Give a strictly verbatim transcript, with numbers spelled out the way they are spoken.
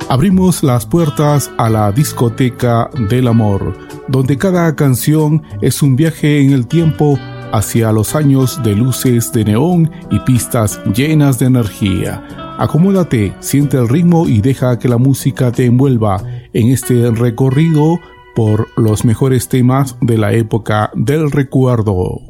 Abrimos las puertas a la discoteca del amor, donde cada canción es un viaje en el tiempo hacia los años de luces de neón y pistas llenas de energía. Acomódate, siente el ritmo y deja que la música te envuelva en este recorrido por los mejores temas de la época del recuerdo.